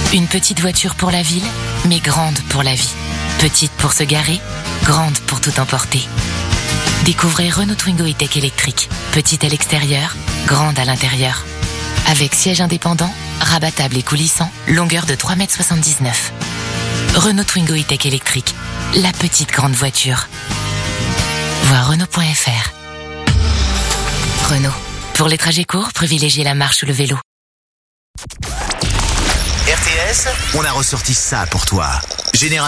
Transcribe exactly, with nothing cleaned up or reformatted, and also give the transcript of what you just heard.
Une petite voiture pour la ville, mais grande pour la vie. Petite pour se garer, grande pour tout emporter. Découvrez Renault Twingo E-Tech électrique. Petite à l'extérieur, grande à l'intérieur. Avec siège indépendant, rabattable et coulissant, longueur de trois mètres soixante-dix-neuf. Renault Twingo E-Tech électrique. La petite grande voiture. Voir Renault point F R. Renault. Pour les trajets courts, privilégiez la marche ou le vélo. R T S, on a ressorti ça pour toi. Génération